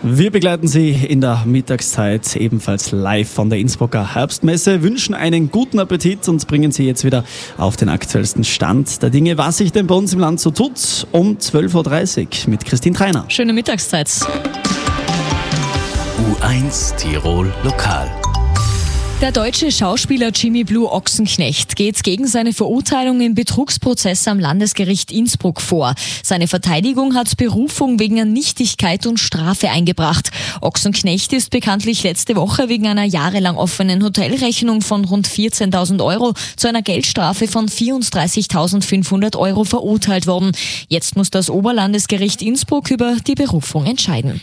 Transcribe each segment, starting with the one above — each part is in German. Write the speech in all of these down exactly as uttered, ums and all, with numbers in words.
Wir begleiten Sie in der Mittagszeit ebenfalls live von der Innsbrucker Herbstmesse, wünschen einen guten Appetit und bringen Sie jetzt wieder auf den aktuellsten Stand der Dinge, was sich denn bei uns im Land so tut, um zwölf Uhr dreißig mit Christine Treiner. Schöne Mittagszeit. U eins Tirol Lokal. Der deutsche Schauspieler Jimmy Blue Ochsenknecht geht gegen seine Verurteilung im Betrugsprozess am Landesgericht Innsbruck vor. Seine Verteidigung hat Berufung wegen Nichtigkeit und Strafe eingebracht. Ochsenknecht ist bekanntlich letzte Woche wegen einer jahrelang offenen Hotelrechnung von rund vierzehntausend Euro zu einer Geldstrafe von vierunddreißigtausendfünfhundert Euro verurteilt worden. Jetzt muss das Oberlandesgericht Innsbruck über die Berufung entscheiden.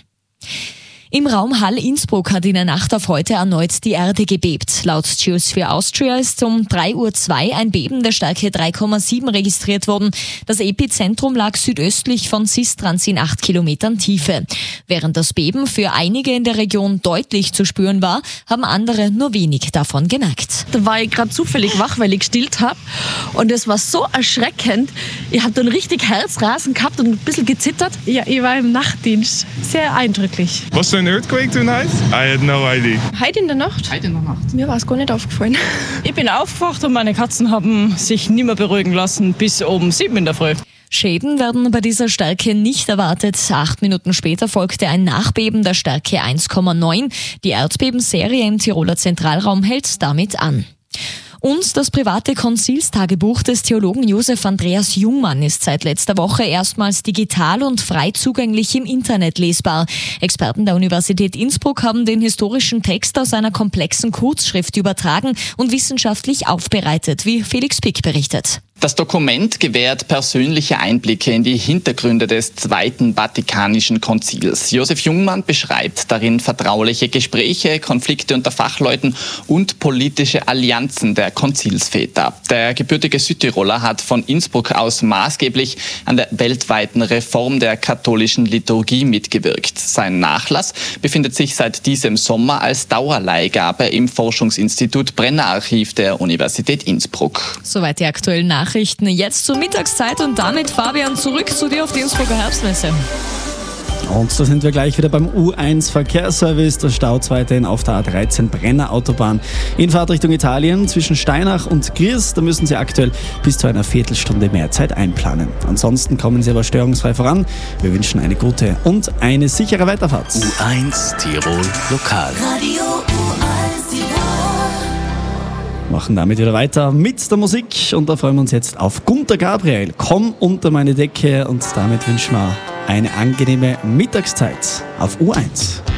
Im Raum Hall-Innsbruck hat in der Nacht auf heute erneut die Erde gebebt. Laut Geosphere Austria ist um drei Uhr zwei ein Beben der Stärke drei Komma sieben registriert worden. Das Epizentrum lag südöstlich von Sistrans in acht Kilometern Tiefe. Während das Beben für einige in der Region deutlich zu spüren war, haben andere nur wenig davon gemerkt. Da war ich gerade zufällig wach, weil ich gestillt habe. Und es war so erschreckend. Ich habe dann richtig Herzrasen gehabt und ein bisschen gezittert. Ja, ich war im Nachtdienst. Sehr eindrücklich. Was so ein Earthquake tonight? I had no idea. Heute in der Nacht? Heute in der Nacht. Mir war es gar nicht aufgefallen. Ich bin aufgewacht und meine Katzen haben sich nicht mehr beruhigen lassen bis um sieben in der Früh. Schäden werden bei dieser Stärke nicht erwartet. Acht Minuten später folgte ein Nachbeben der Stärke eins Komma neun. Die Erdbebenserie im Tiroler Zentralraum hält damit an. Und das private Konzilstagebuch des Theologen Josef Andreas Jungmann ist seit letzter Woche erstmals digital und frei zugänglich im Internet lesbar. Experten der Universität Innsbruck haben den historischen Text aus einer komplexen Kurzschrift übertragen und wissenschaftlich aufbereitet, wie Felix Pick berichtet. Das Dokument gewährt persönliche Einblicke in die Hintergründe des Zweiten Vatikanischen Konzils. Josef Jungmann beschreibt darin vertrauliche Gespräche, Konflikte unter Fachleuten und politische Allianzen der Konzilsväter. Der gebürtige Südtiroler hat von Innsbruck aus maßgeblich an der weltweiten Reform der katholischen Liturgie mitgewirkt. Sein Nachlass befindet sich seit diesem Sommer als Dauerleihgabe im Forschungsinstitut Brenner Archiv der Universität Innsbruck. Soweit die aktuellen Nachrichten. Jetzt zur Mittagszeit und damit, Fabian, zurück zu dir auf die Innsbrucker Herbstmesse. Und da sind wir gleich wieder beim U eins Verkehrsservice. Der Stau weiterhin auf der A dreizehn Brenner Autobahn in Fahrtrichtung Italien zwischen Steinach und Griers. Da müssen Sie aktuell bis zu einer Viertelstunde mehr Zeit einplanen. Ansonsten kommen Sie aber störungsfrei voran. Wir wünschen eine gute und eine sichere Weiterfahrt. U eins Tirol Lokal. Radio U eins Tirol. Machen damit wieder weiter mit der Musik und da freuen wir uns jetzt auf Gunter Gabriel. Komm unter meine Decke und damit wünschen wir eine angenehme Mittagszeit auf U eins.